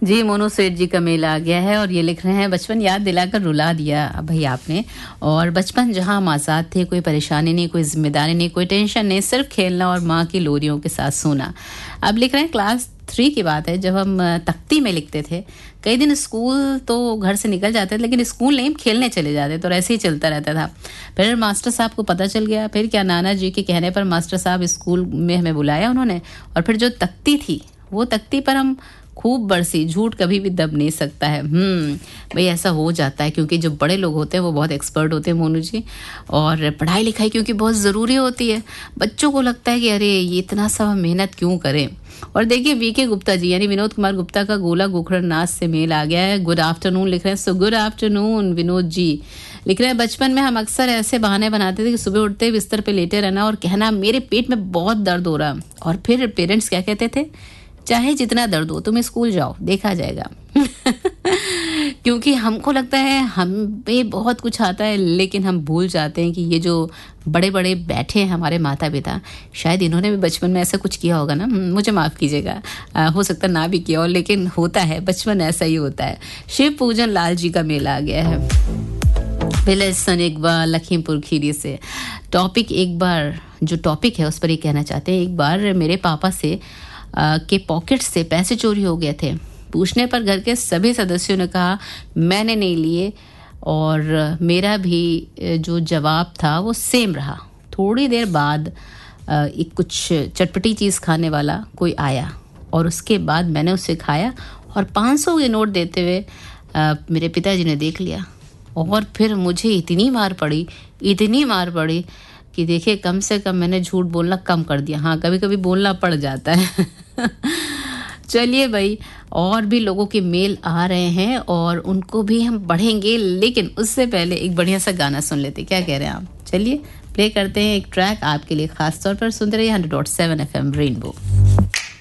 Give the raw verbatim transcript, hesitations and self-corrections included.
जी, मोनू सेठ जी का मेल आ गया है और ये लिख रहे हैं, बचपन याद दिलाकर रुला दिया भाई आपने। और बचपन जहां हम आज़ाद थे, कोई परेशानी नहीं, कोई जिम्मेदारी नहीं, कोई टेंशन नहीं, सिर्फ खेलना और माँ की लोरियों के साथ सोना। अब लिख रहे हैं क्लास थ्री की बात है, जब हम तख्ती में लिखते थे। कई दिन स्कूल तो घर से निकल जाते थे, लेकिन स्कूल नहीं, खेलने चले जाते तो ऐसे ही चलता रहता था। फिर मास्टर साहब को पता चल गया, फिर क्या नाना जी के कहने पर मास्टर साहब स्कूल में हमें बुलाया उन्होंने, और फिर जो तख्ती थी वो तख्ती पर हम खूब बरसी। झूठ कभी भी दब नहीं सकता है। हम्म भाई ऐसा हो जाता है, क्योंकि जो बड़े लोग होते हैं वो बहुत एक्सपर्ट होते हैं मोनू जी, और पढ़ाई लिखाई क्योंकि बहुत ज़रूरी होती है। बच्चों को लगता है कि अरे ये इतना सब मेहनत क्यों करें। और देखिए वी के गुप्ता जी यानी विनोद कुमार गुप्ता का गोला गोखड़ नाच से मेल आ गया है। गुड आफ्टरनून लिख रहे हैं। So good afternoon Vinod ji. लिख रहे हैं, बचपन में हम अक्सर ऐसे बहाने बनाते थे कि सुबह उठते बिस्तर पे लेटे रहना और कहना मेरे पेट में बहुत दर्द हो रहा, और फिर पेरेंट्स क्या कहते थे, चाहे जितना दर्द हो तुम स्कूल जाओ, देखा जाएगा। क्योंकि हमको लगता है हमें बहुत कुछ आता है, लेकिन हम भूल जाते हैं कि ये जो बड़े बड़े बैठे हैं हमारे माता पिता, शायद इन्होंने भी बचपन में ऐसा कुछ किया होगा ना। मुझे माफ़ कीजिएगा, हो सकता ना भी किया हो, लेकिन होता है, बचपन ऐसा ही होता है। शिव पूजन लाल जी का मेला आ गया है। विलेज सन एक बार लखीमपुर खीरी से टॉपिक एक बार जो टॉपिक है उस पर ये कहना चाहते हैं, एक बार मेरे पापा से आ, के पॉकेट से पैसे चोरी हो गए थे। पूछने पर घर के सभी सदस्यों ने कहा मैंने नहीं लिए, और मेरा भी जो जवाब था वो सेम रहा। थोड़ी देर बाद आ, एक कुछ चटपटी चीज़ खाने वाला कोई आया, और उसके बाद मैंने उसे खाया, और पाँच सौ के नोट देते हुए आ, मेरे पिताजी ने देख लिया, और फिर मुझे इतनी मार पड़ी, इतनी मार पड़ी कि देखिए कम से कम मैंने झूठ बोलना कम कर दिया। हाँ, कभी कभी बोलना पड़ जाता है। चलिए भाई, और भी लोगों के मेल आ रहे हैं और उनको भी हम पढ़ेंगे, लेकिन उससे पहले एक बढ़िया सा गाना सुन लेते। क्या कह रहे हैं आप? चलिए प्ले करते हैं एक ट्रैक आपके लिए, खास तौर पर सुनते रहिए hundred dot seven F M rainbow.